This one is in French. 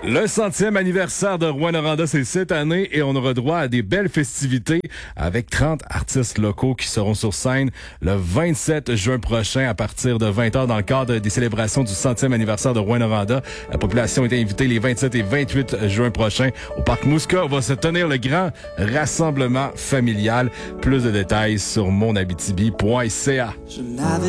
Le 100e anniversaire de Rouyn-Noranda, c'est cette année et on aura droit à des belles festivités avec 30 artistes locaux qui seront sur scène le 27 juin prochain à partir de 20h dans le cadre des célébrations du 100e anniversaire de Rouyn-Noranda. La population est invitée les 27 et 28 juin prochains au Parc Muska où va se tenir le grand rassemblement familial. Plus de détails sur monabitibi.ca.